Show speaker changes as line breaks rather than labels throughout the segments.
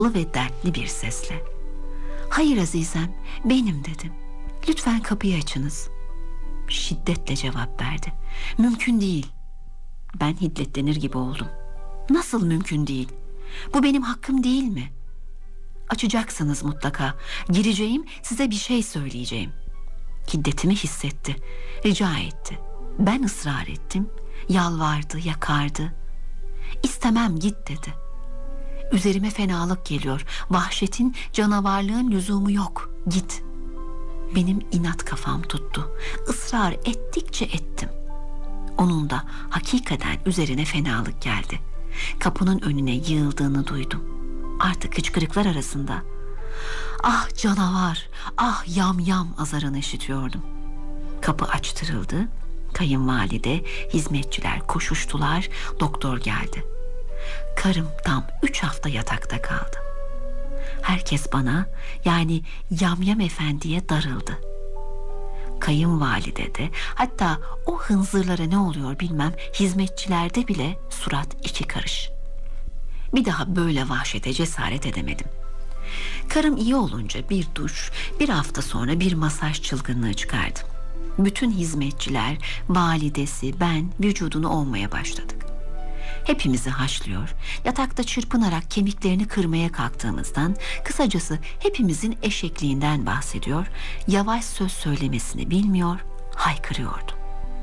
ve dertli bir sesle. "Hayır azizem, benim" dedim. "Lütfen kapıyı açınız." Şiddetle cevap verdi. "Mümkün değil." Ben hiddetlenir gibi oldum. "Nasıl mümkün değil? Bu benim hakkım değil mi?" "Açacaksınız mutlaka. Gireceğim, size bir şey söyleyeceğim." Hiddetimi hissetti. Rica etti. Ben ısrar ettim. Yalvardı, yakardı. "İstemem, git" dedi. "Üzerime fenalık geliyor. Vahşetin, canavarlığın lüzumu yok. Git." Benim inat kafam tuttu. Israr ettikçe ettim. Onun da hakikaten üzerine fenalık geldi. Kapının önüne yığıldığını duydum. Artık hıçkırıklar arasında "Ah canavar, ah yamyam" azarını işitiyordum. Kapı açtırıldı. Kayınvalide, hizmetçiler koşuştular. Doktor geldi. Karım tam 3 hafta yatakta kaldı. Herkes bana, yani Yamyam Efendi'ye darıldı. Kayınvalide de, hatta o hınzırlara ne oluyor bilmem, hizmetçilerde bile surat iki karış. Bir daha böyle vahşete cesaret edemedim. Karım iyi olunca bir duş, bir hafta sonra bir masaj çılgınlığı çıkardı. Bütün hizmetçiler, validesi, ben vücudunu ovmaya başladık. Hepimizi haşlıyor, yatakta çırpınarak kemiklerini kırmaya kalktığımızdan, kısacası hepimizin eşekliğinden bahsediyor, yavaş söz söylemesini bilmiyor, haykırıyordu.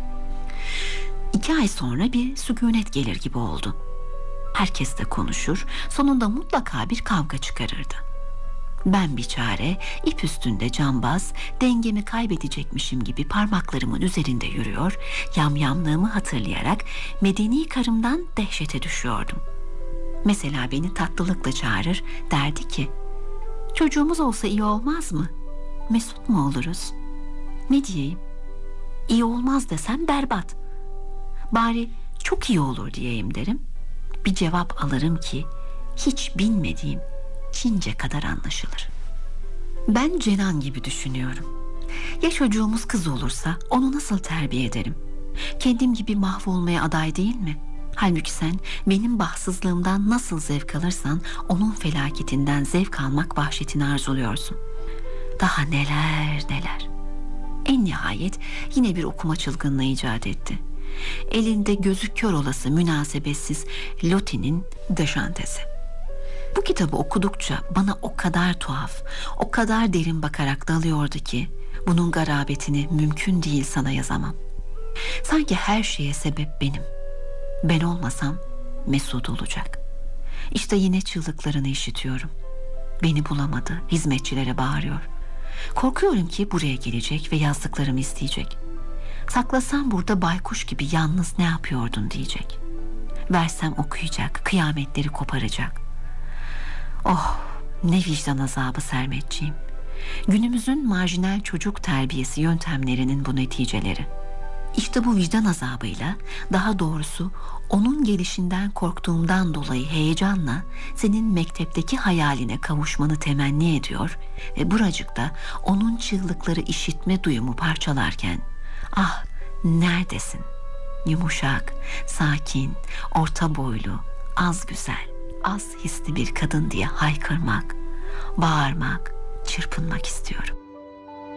2 ay sonra bir sükunet gelir gibi oldu. Herkes de konuşur, sonunda mutlaka bir kavga çıkarırdı. Ben biçare, ip üstünde cambaz, dengemi kaybedecekmişim gibi parmaklarımın üzerinde yürüyor, yamyamlığımı hatırlayarak medeni karımdan dehşete düşüyordum. Mesela beni tatlılıkla çağırır, derdi ki, "Çocuğumuz olsa iyi olmaz mı? Mesut mu oluruz?" Ne diyeyim? İyi olmaz desem berbat. Bari çok iyi olur diyeyim derim. Bir cevap alırım ki hiç bilmediğim Çince kadar anlaşılır. Ben Cenan gibi düşünüyorum. Ya çocuğumuz kız olursa onu nasıl terbiye ederim? Kendim gibi mahvolmaya aday değil mi? Halbuki sen benim bahtsızlığımdan nasıl zevk alırsan onun felaketinden zevk almak vahşetini arzuluyorsun. Daha neler neler. En nihayet yine bir okuma çılgınlığı icat etti. Elinde gözü kör olası münasebetsiz Loti'nin Deşantesi. Bu kitabı okudukça bana o kadar tuhaf, o kadar derin bakarak dalıyordu ki bunun garabetini mümkün değil sana yazamam. Sanki her şeye sebep benim. Ben olmasam Mesut olacak. İşte yine çığlıklarını işitiyorum. Beni bulamadı, hizmetçilere bağırıyor. Korkuyorum ki buraya gelecek ve yazdıklarımı isteyecek. Saklasam burada baykuş gibi yalnız ne yapıyordun diyecek. Versem okuyacak, kıyametleri koparacak. Oh, ne vicdan azabı Sermetciğim. Günümüzün marjinal çocuk terbiyesi yöntemlerinin bu neticeleri. İşte bu vicdan azabıyla, daha doğrusu onun gelişinden korktuğumdan dolayı heyecanla senin mektepteki hayaline kavuşmanı temenni ediyor ve buracıkta onun çığlıkları işitme duyumu parçalarken, ah neredesin? Yumuşak, sakin, orta boylu, az güzel, az hisli bir kadın diye haykırmak, bağırmak, çırpınmak istiyorum.